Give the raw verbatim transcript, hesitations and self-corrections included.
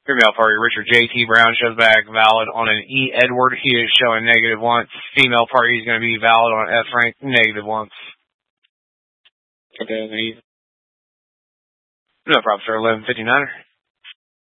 Female party, Richard J T Brown shows back valid on an E. Edward. He is showing negative once. Female party is going to be valid on F. Frank, negative once. Okay, no problem, sir. eleven fifty-niner.